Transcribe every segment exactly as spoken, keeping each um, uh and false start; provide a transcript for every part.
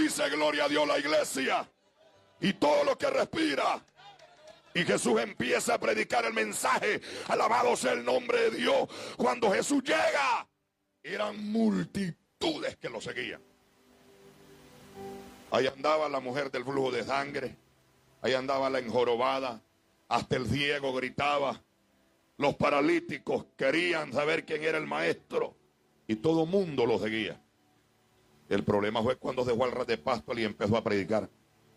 Dice gloria a Dios la iglesia y todo lo que respira. Y Jesús empieza a predicar el mensaje. Alabado sea el nombre de Dios. Cuando Jesús llega, eran multitudes que lo seguían. Ahí andaba la mujer del flujo de sangre. Ahí andaba la enjorobada. Hasta el ciego gritaba. Los paralíticos querían saber quién era el maestro. Y todo mundo lo seguía. El problema fue cuando dejó al ras de pasto y empezó a predicar.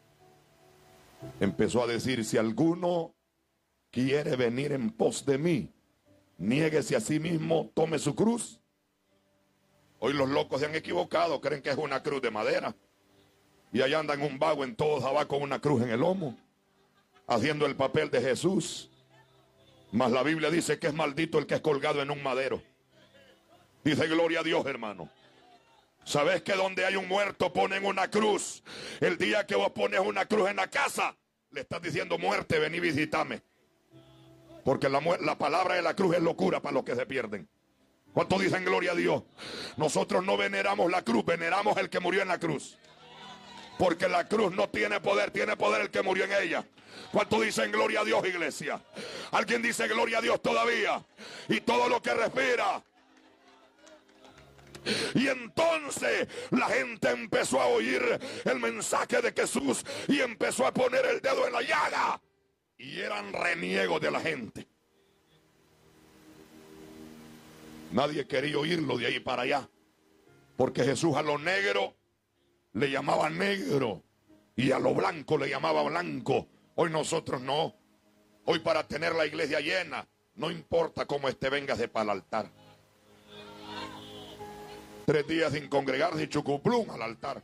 Empezó a decir: si alguno quiere venir en pos de mí, niéguese a sí mismo, tome su cruz. Hoy los locos se han equivocado, creen que es una cruz de madera. Y allá andan un vago en todo Sabá con una cruz en el lomo, haciendo el papel de Jesús. Mas la Biblia dice que es maldito el que es colgado en un madero. Dice gloria a Dios, hermano. ¿Sabes que donde hay un muerto ponen una cruz? El día que vos pones una cruz en la casa, le estás diciendo: muerte, vení, visítame. Porque la, la palabra de la cruz es locura para los que se pierden. ¿Cuántos dicen gloria a Dios? Nosotros no veneramos la cruz, veneramos el que murió en la cruz. Porque la cruz no tiene poder, tiene poder el que murió en ella. ¿Cuántos dicen gloria a Dios, iglesia? ¿Alguien dice gloria a Dios todavía? Y todo lo que respira. Y entonces la gente empezó a oír el mensaje de Jesús y empezó a poner el dedo en la llaga. Y eran reniegos de la gente. Nadie quería oírlo de ahí para allá. Porque Jesús a lo negro le llamaba negro y a lo blanco le llamaba blanco. Hoy nosotros no. Hoy para tener la iglesia llena, no importa cómo esté, véngase para el altar. Tres días sin congregarse y chucuplum al altar.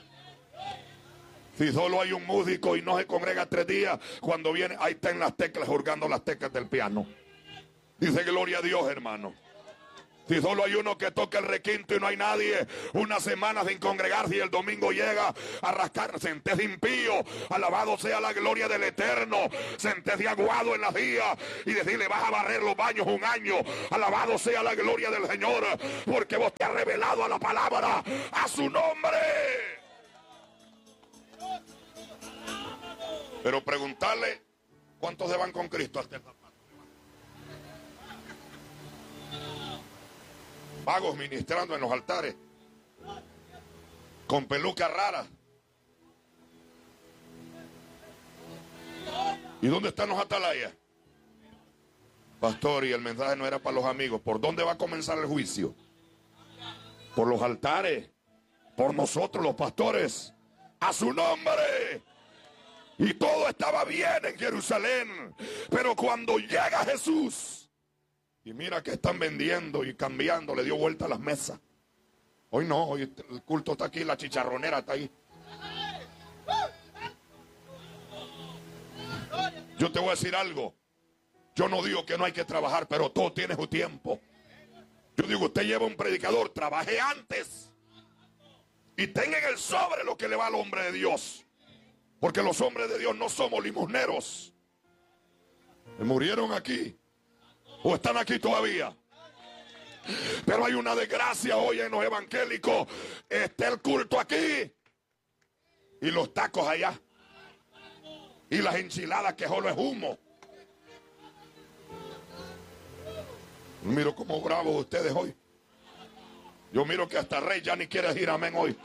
Si solo hay un músico y no se congrega tres días, cuando viene, ahí está en las teclas, jurgando las teclas del piano. Dice gloria a Dios, hermano. Si solo hay uno que toca el requinto y no hay nadie, una semana sin congregarse y el domingo llega a rascar, sentése impío, alabado sea la gloria del Eterno, sentése aguado en la silla y decirle: vas a barrer los baños un año, alabado sea la gloria del Señor, porque vos te has revelado a la palabra, a su nombre. Pero preguntarle: ¿cuántos se van con Cristo hasta el zapato? Vagos ministrando en los altares, con pelucas raras. ¿Y dónde están los atalayas? Pastor, y el mensaje no era para los amigos. ¿Por dónde va a comenzar el juicio? Por los altares, por nosotros los pastores, a su nombre. Y todo estaba bien en Jerusalén, pero cuando llega Jesús, y mira que están vendiendo y cambiando, le dio vuelta a las mesas. Hoy no, hoy el culto está aquí, la chicharronera está ahí. Yo te voy a decir algo. Yo no digo que no hay que trabajar, pero todo tiene su tiempo. Yo digo, usted lleva un predicador, trabaje antes. Y tenga en el sobre lo que le va al hombre de Dios. Porque los hombres de Dios no somos limosneros. Me murieron aquí. ¿O están aquí todavía? Pero hay una desgracia hoy en los evangélicos. Está el culto aquí y los tacos allá. Y las enchiladas que solo es humo. Miro como bravos ustedes hoy. Yo miro que hasta Rey ya ni quiere decir amén hoy.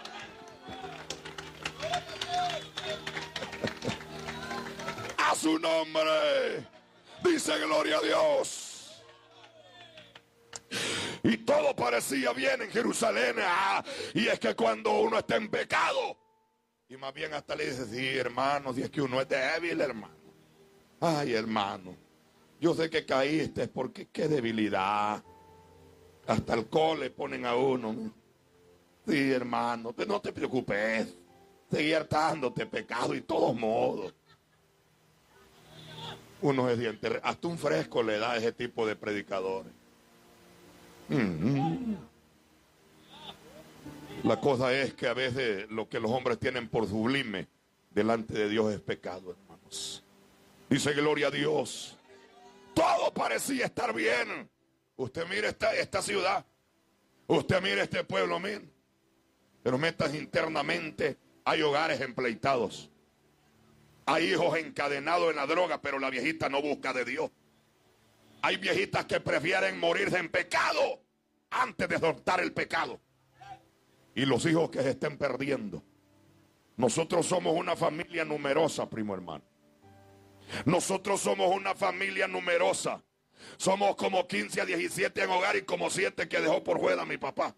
A su nombre. Dice gloria a Dios. Y todo parecía bien en Jerusalén. Ah, y es que cuando uno está en pecado, y más bien hasta le dice: sí, hermano, si es que uno es débil, hermano. Ay, hermano, yo sé que caíste porque qué debilidad. Hasta alcohol le ponen a uno. Sí, hermano, no te preocupes. Seguí hartándote pecado y todos modos. Uno se siente, hasta un fresco le da a ese tipo de predicadores. Mm-hmm. La cosa es que a veces lo que los hombres tienen por sublime delante de Dios es pecado, hermanos. Dice gloria a Dios. Todo parecía estar bien. Usted mire esta, esta ciudad. Usted mire este pueblo, miren. Pero metas internamente, hay hogares empleitados. Hay hijos encadenados en la droga, pero la viejita no busca de Dios. Hay viejitas que prefieren morirse en pecado antes de soltar el pecado. Y los hijos que se estén perdiendo. Nosotros somos una familia numerosa, primo hermano. Nosotros somos una familia numerosa. Somos como quince a diecisiete en hogar y como siete que dejó por fuera mi papá.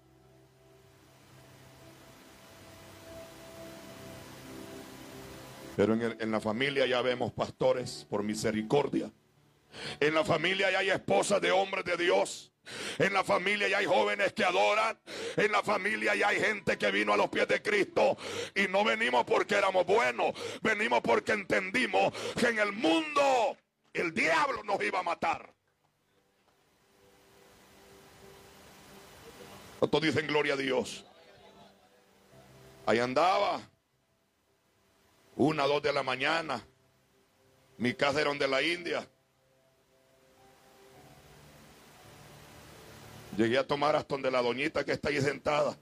Pero en, el, en la familia ya vemos pastores por misericordia. En la familia ya hay esposas de hombres de Dios. En la familia ya hay jóvenes que adoran. En la familia ya hay gente que vino a los pies de Cristo. Y no venimos porque éramos buenos. Venimos porque entendimos que en el mundo el diablo nos iba a matar. Otros dicen gloria a Dios. Ahí andaba. Una, dos de la mañana. Mi casa era donde la India. Llegué a tomar hasta donde la doñita que está ahí sentada.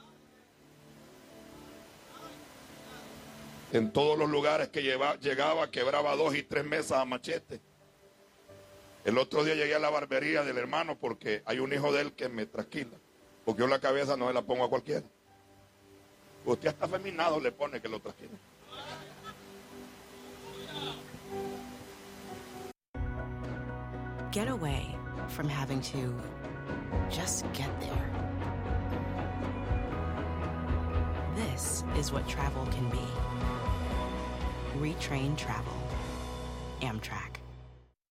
En todos los lugares que lleva, llegaba, quebraba dos y tres mesas a machete. El otro día llegué a la barbería del hermano porque hay un hijo de él que me trasquila. Porque yo la cabeza no se la pongo a cualquiera. Usted hasta afeminado le pone que lo trasquila. Get away from having to just get there. This is what travel can be. Retrain Travel. Amtrak.